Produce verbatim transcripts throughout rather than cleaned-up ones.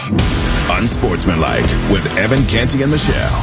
Unsportsmanlike with Evan Canty and Michelle.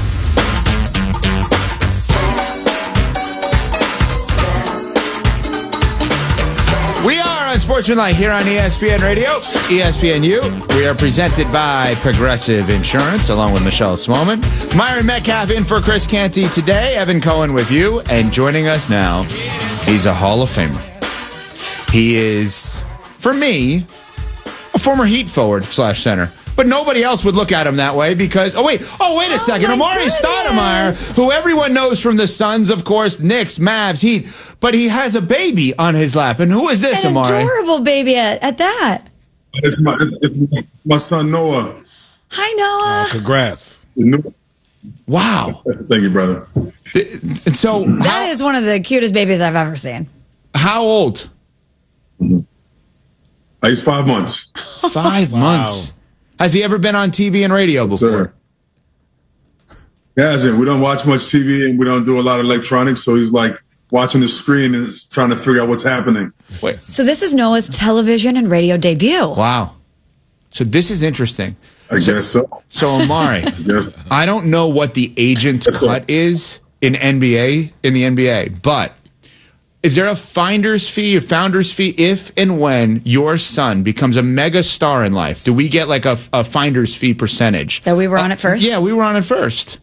We are Unsportsmanlike here on E S P N Radio, E S P N U. We are presented by Progressive Insurance, along with Michelle Smallman. Myron Metcalf in for Chris Canty today. Evan Cohen with you, and joining us now, he's a Hall of Famer. He is, for me, a former Heat forward slash center. But nobody else would look at him that way because, oh, wait, oh, wait a oh second. Amari Stoudemire, who everyone knows from the Suns, of course, Knicks, Mavs, Heat, but he has a baby on his lap. And who is this, An Amari? An adorable baby at, at that. It's my, it's my son, Noah. Hi, Noah. Oh, congrats. Wow. Thank you, brother. And so that how, is one of the cutest babies I've ever seen. How old? Mm-hmm. He's five months. Five wow. months. Has he ever been on T V and radio before? Sir. He hasn't. We don't watch much T V and we don't do a lot of electronics, so he's like watching the screen and trying to figure out what's happening. Wait. So this is Noah's television and radio debut. Wow. So this is interesting. I so, guess so. So, Amari, I, I don't know what the agent That's cut so. is in N B A, in the N B A, but is there a finder's fee, a founder's fee, if and when your son becomes a mega star in life? Do we get like a, a finder's fee percentage? That we were on it first? Uh, yeah, we were on it first.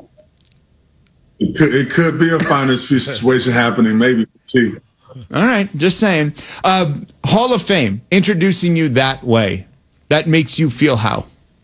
It could, it could be a finder's fee situation happening, maybe. See. All right, just saying. Uh, Hall of Fame, introducing you that way. That makes you feel how?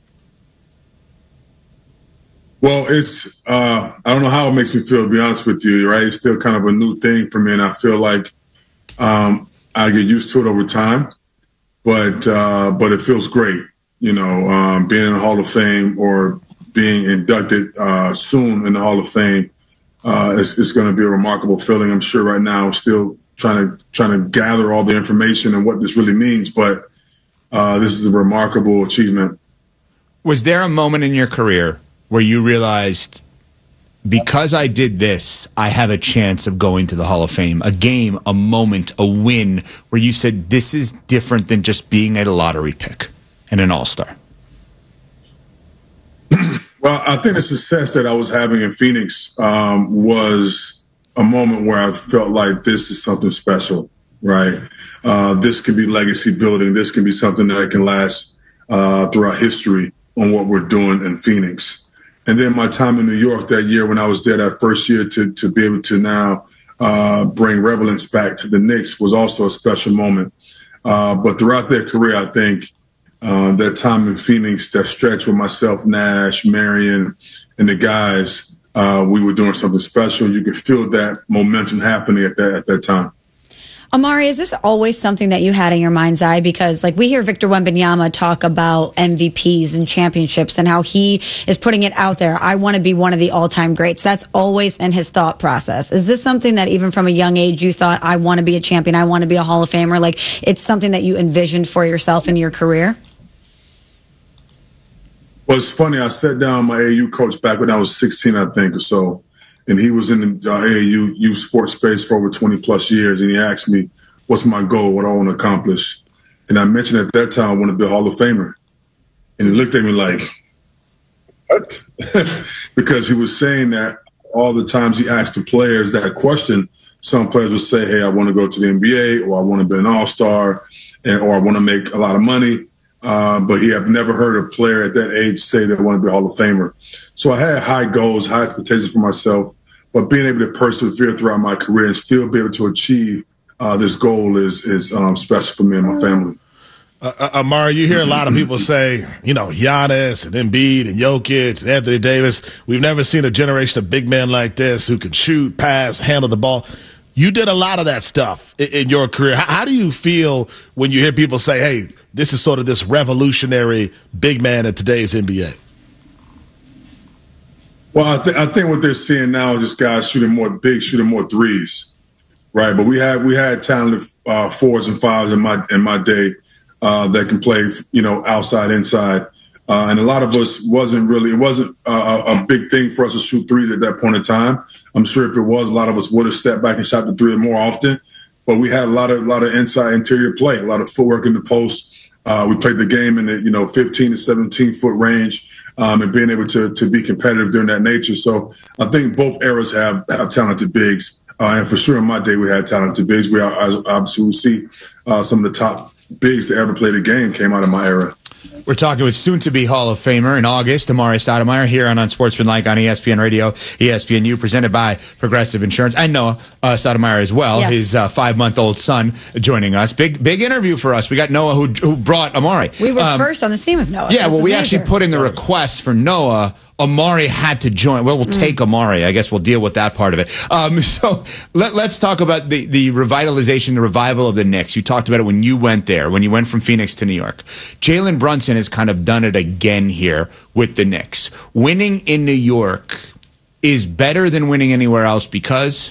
Well, it's, uh, I don't know how it makes me feel, to be honest with you, right? It's still kind of a new thing for me, and I feel like um, I get used to it over time, but uh, but it feels great, you know, um, being in the Hall of Fame or being inducted uh, soon in the Hall of Fame. Uh, it's, it's going to be a remarkable feeling. I'm sure right now I'm still trying to trying to gather all the information and what this really means, but uh, this is a remarkable achievement. Was there a moment in your career where you realized, because I did this, I have a chance of going to the Hall of Fame, a game, a moment, a win, where you said, this is different than just being a lottery pick and an all-star? Well, I think the success that I was having in Phoenix um, was a moment where I felt like this is something special, right? Uh, this can be legacy building. This can be something that can last uh, throughout history on what we're doing in Phoenix. And then my time in New York that year when I was there that first year to to be able to now uh, bring relevance back to the Knicks was also a special moment. Uh, but throughout their career, I think uh, that time in Phoenix, that stretch with myself, Nash, Marion, and the guys, uh, we were doing something special. You could feel that momentum happening at that at that time. Amari, is this always something that you had in your mind's eye? Because, like, we hear Victor Wembanyama talk about M V Ps and championships and how he is putting it out there. I want to be one of the all-time greats. That's always in his thought process. Is this something that even from a young age you thought, I want to be a champion, I want to be a Hall of Famer? Like, it's something that you envisioned for yourself in your career? Well, it's funny. I sat down with my A A U coach back when I was sixteen, I think, or so. And he was in the uh, A A U youth sports space for over twenty plus years. And he asked me, what's my goal? What I want to accomplish? And I mentioned at that time, I want to be a Hall of Famer. And he looked at me like, what? Because he was saying that all the times he asked the players that question, some players would say, hey, I want to go to the N B A, or I want to be an all-star, and, or I want to make a lot of money. Uh, but he had never heard a player at that age say they want to be a Hall of Famer. So I had high goals, high expectations for myself, but being able to persevere throughout my career and still be able to achieve uh, this goal is is um, special for me and my family. Uh, uh, Amari, you hear a lot of people say, you know, Giannis and Embiid and Jokic and Anthony Davis, we've never seen a generation of big men like this who can shoot, pass, handle the ball. You did a lot of that stuff in, in your career. How, how do you feel when you hear people say, hey, this is sort of this revolutionary big man in today's N B A? Well, I, th- I think what they're seeing now is just guys shooting more big, shooting more threes, right? But we had we had talented uh, fours and fives in my in my day uh, that can play, you know, outside, inside, uh, and a lot of us wasn't really it wasn't uh, a big thing for us to shoot threes at that point in time. I'm sure if it was, a lot of us would have stepped back and shot the three more often. But we had a lot of a lot of inside interior play, a lot of footwork in the post. Uh, we played the game in the, you know, fifteen to seventeen foot range, um, and being able to, to be competitive during that nature. So I think both eras have, have talented bigs. Uh, and for sure in my day, we had talented bigs. We are, obviously, we see uh, some of the top bigs to ever play the game came out of my era. We're talking with soon-to-be Hall of Famer in August, Amar'e Stoudemire, here on Unsportsmanlike on E S P N Radio, E S P N U, presented by Progressive Insurance. And Noah uh, Stoudemire as well, yes. his uh, five-month-old son joining us. Big big interview for us. We got Noah who, who brought Amar'e. We were um, first on the scene with Noah. Yeah, so well, we major. actually put in the request for Noah. Amar'e had to join. Well, we'll mm. take Amar'e. I guess we'll deal with that part of it. Um, so let, let's talk about the, the revitalization, the revival of the Knicks. You talked about it when you went there, when you went from Phoenix to New York. Jalen Brunson has kind of done it again here with the Knicks. Winning in New York is better than winning anywhere else because?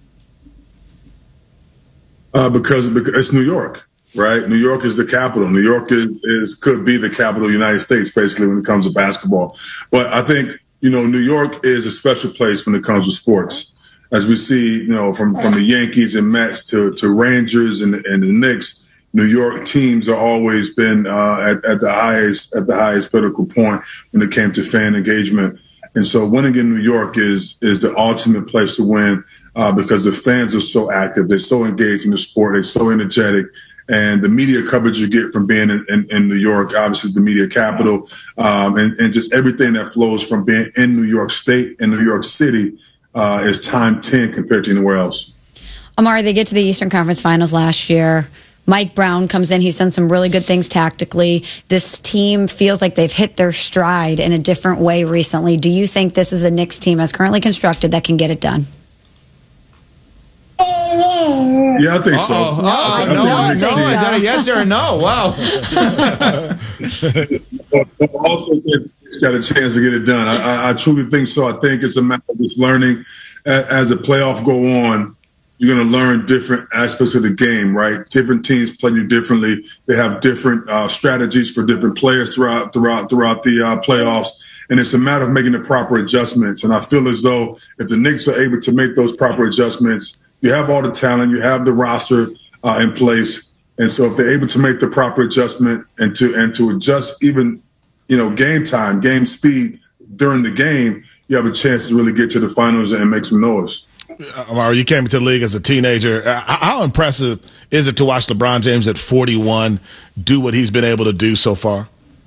Uh, because, because it's New York. Right, New York is the capital. New York is, is could be the capital of the United States, basically, when it comes to basketball. But I think, you know, New York is a special place when it comes to sports. As we see, you know, from, from the Yankees and Mets to, to Rangers and, and the Knicks, New York teams have always been uh, at, at the highest at the highest pinnacle point when it came to fan engagement. And so winning in New York is is the ultimate place to win uh, because the fans are so active. They're so engaged in the sport. They're so energetic. And the media coverage you get from being in, in, in New York, obviously, is the media capital, um, and, and just everything that flows from being in New York State and New York City uh, is time ten compared to anywhere else. Amar'e, they get to the Eastern Conference Finals last year. Mike Brown comes in. He's done some really good things tactically. This team feels like they've hit their stride in a different way recently. Do you think this is a Knicks team as currently constructed that can get it done? Yeah, I think so. Uh-oh. No, Uh-oh. no, no, no, no. so. Is that a yes or a no? Wow. But I also think it's got a chance to get it done. I, I, I truly think so. I think it's a matter of just learning as the playoff go on. You're going to learn different aspects of the game, right? Different teams play you differently. They have different uh, strategies for different players throughout throughout throughout the uh, playoffs, and it's a matter of making the proper adjustments. And I feel as though if the Knicks are able to make those proper adjustments, you have all the talent, you have the roster uh, in place, and so if they're able to make the proper adjustment and to and to adjust even, you know, game time, game speed during the game, you have a chance to really get to the finals and make some noise. Amar'e, you came into the league as a teenager. How impressive is it to watch LeBron James at forty-one do what he's been able to do so far?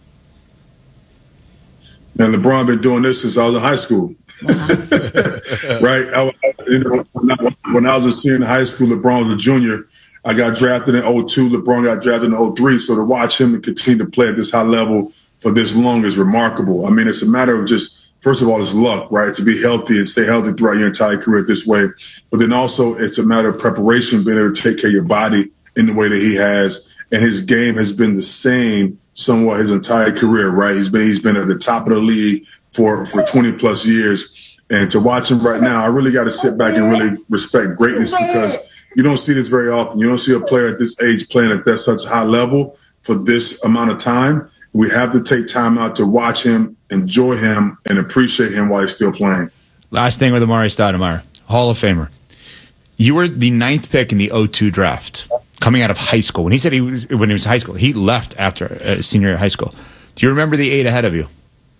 And LeBron been doing this since I was in high school. Right? I, you know, when, I, when I was a senior in high school, LeBron was a junior. I got drafted in oh two. LeBron got drafted in oh three. So to watch him continue to play at this high level for this long is remarkable. I mean, it's a matter of just, first of all, it's luck, right? To be healthy and stay healthy throughout your entire career this way. But then also it's a matter of preparation, being able to take care of your body in the way that he has. And his game has been the same somewhat his entire career, right? He's been he's been at the top of the league for, for twenty plus years. And to watch him right now, I really got to sit back and really respect greatness because you don't see this very often. You don't see a player at this age playing at that such a high level for this amount of time. We have to take time out to watch him, enjoy him, and appreciate him while he's still playing. Last thing with Amar'e Stoudemire, Hall of Famer. You were the ninth pick in the oh two draft, coming out of high school. When he said he was when he was in high school, he left after uh, senior year of high school. Do you remember the eight ahead of you?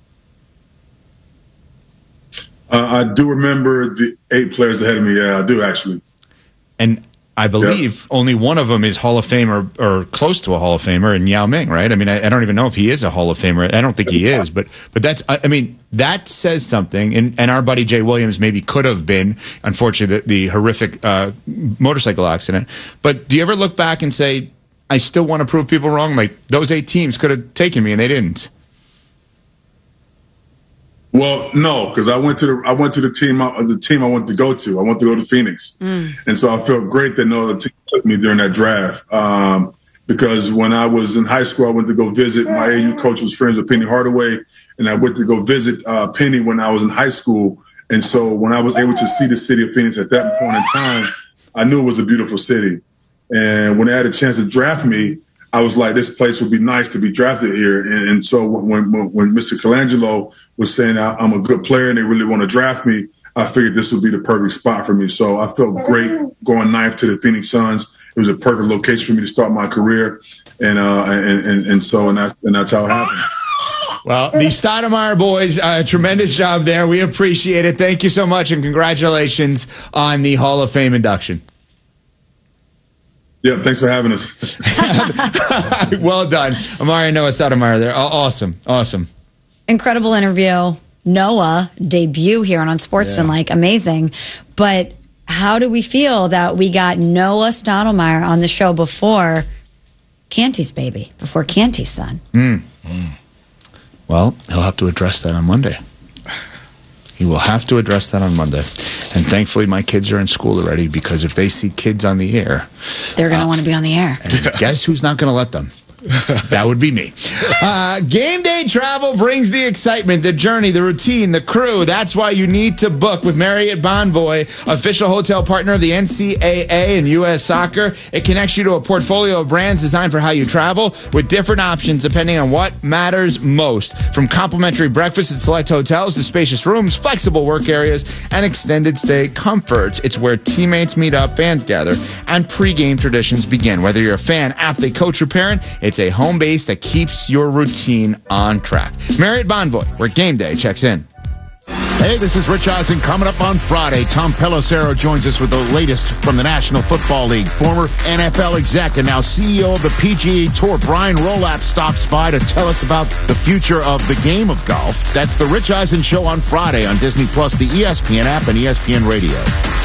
Uh, I do remember the eight players ahead of me. Yeah, I do actually. And I believe yep. only one of them is Hall of Famer or close to a Hall of Famer, and Yao Ming, right? I mean, I, I don't even know if he is a Hall of Famer. I don't think he is, but but that's, I, I mean, that says something. And, and our buddy Jay Williams maybe could have been, unfortunately, the, the horrific uh, motorcycle accident. But do you ever look back and say, I still want to prove people wrong? Like, those eight teams could have taken me, and they didn't. Well, no, because I went to the I went to the team I, the team I wanted to go to. I wanted to go to Phoenix, mm. and so I felt great that no other team took me during that draft. Um, because when I was in high school, I went to go visit. My A U coach was friends with Penny Hardaway, and I went to go visit uh, Penny when I was in high school. And so when I was able to see the city of Phoenix at that point in time, I knew it was a beautiful city. And when they had a chance to draft me, I was like, this place would be nice to be drafted here. And, and so when, when when Mister Colangelo was saying I'm a good player and they really want to draft me, I figured this would be the perfect spot for me. So I felt great going ninth to the Phoenix Suns. It was a perfect location for me to start my career. and uh, and, and and so and that's and that's how it happened. Well, the Stoudemire boys, uh, tremendous job there. We appreciate it. Thank you so much, and congratulations on the Hall of Fame induction. Yeah, thanks for having us. Well done. Amari and Noah Stoudemire there. Awesome. Awesome. Incredible interview. Noah, debut here on Unsportsmanlike. Yeah. Amazing. But how do we feel that we got Noah Stoudemire on the show before Canty's baby, before Canty's son? Mm. Mm. Well, he'll have to address that on Monday. He will have to address that on Monday. And thankfully, my kids are in school already, because if they see kids on the air, they're going to uh, want to be on the air. And guess who's not going to let them? That would be me. Uh, game day travel brings the excitement, the journey, the routine, the crew. That's why you need to book with Marriott Bonvoy, official hotel partner of the N C double A and U S Soccer. It connects you to a portfolio of brands designed for how you travel, with different options depending on what matters most. From complimentary breakfast at select hotels to spacious rooms, flexible work areas, and extended stay comforts. It's where teammates meet up, fans gather, and pregame traditions begin. Whether you're a fan, athlete, coach, or parent, it's a home base that keeps your routine on track. Marriott Bonvoy, where game day checks in. Hey, this is Rich Eisen. Coming up on Friday, Tom Pelissero joins us with the latest from the National Football League. Former N F L exec and now C E O of the P G A Tour, Brian Rolapp, stops by to tell us about the future of the game of golf. That's the Rich Eisen Show on Friday on Disney Plus, the E S P N app, and E S P N Radio.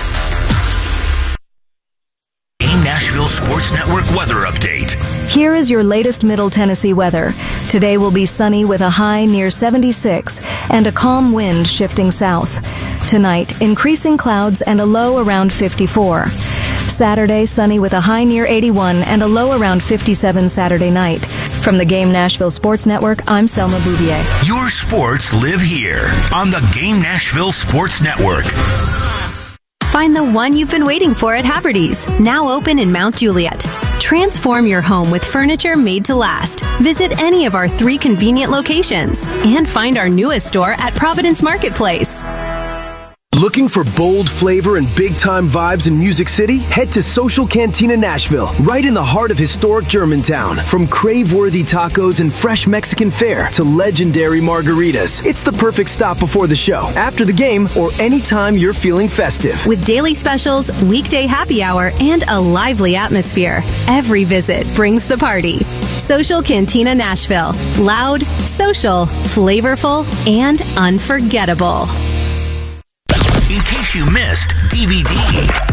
Nashville Sports Network weather update. Here is your latest Middle Tennessee weather. Today will be sunny with a high near seventy-six and a calm wind shifting south. Tonight, increasing clouds and a low around fifty-four. Saturday, sunny with a high near eighty-one and a low around fifty-seven Saturday night. From the Game Nashville Sports Network, I'm Selma Bouvier. Your sports live here on the Game Nashville Sports Network. Find the one you've been waiting for at Haverty's, now open in Mount Juliet. Transform your home with furniture made to last. Visit any of our three convenient locations and find our newest store at Providence Marketplace. Looking for bold flavor and big-time vibes in Music City? Head to Social Cantina Nashville, right in the heart of historic Germantown. From crave-worthy tacos and fresh Mexican fare to legendary margaritas, it's the perfect stop before the show, after the game, or anytime you're feeling festive. With daily specials, weekday happy hour, and a lively atmosphere, every visit brings the party. Social Cantina Nashville. Loud, social, flavorful, and unforgettable. In case you missed D V D.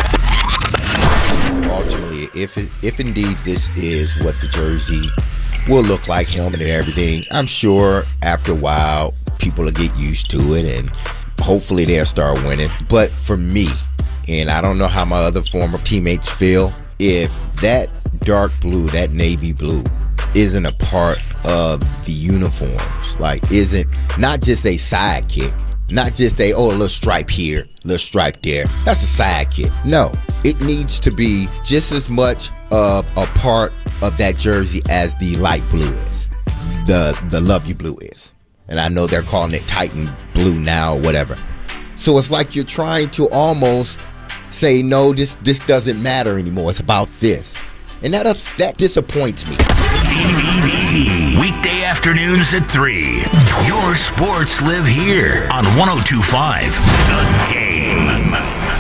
Ultimately, if it, if indeed this is what the jersey will look like, helmet and everything, I'm sure after a while people will get used to it and hopefully they'll start winning. But for me, and I don't know how my other former teammates feel, if that dark blue, that navy blue, isn't a part of the uniforms, like isn't not just a sidekick, not just a, oh, a little stripe here, little stripe there. That's a sidekick. No, it needs to be just as much of a part of that jersey as the light blue is, the the Love You blue is. And I know they're calling it Titan blue now or whatever. So it's like you're trying to almost say, no, this this doesn't matter anymore. It's about this. And that ups, that disappoints me. D V D. Weekday afternoons at three. Your sports live here on one oh two point five. The Game.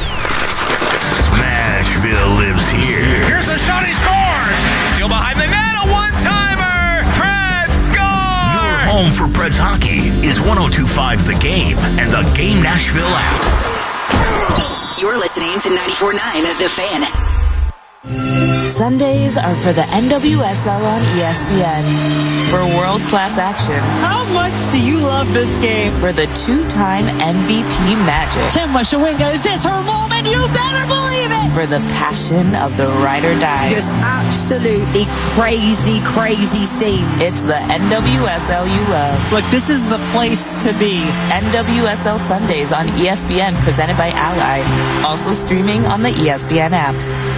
Smashville lives here. Here's a shot, he scores! Still behind the net, a one-timer! Preds score! Your home for Preds hockey is one oh two point five The Game and the Game Nashville app. You're listening to ninety-four point nine The Fan. Sundays are for the N W S L on E S P N. For world-class action. How much do you love this game? For the two-time M V P magic. Tim Washawinga, is this her moment? You better believe it! For the passion of the ride or die. Just absolutely crazy, crazy scene. It's the N W S L you love. Look, this is the place to be. N W S L Sundays on E S P N, presented by Ally. Also streaming on the E S P N app.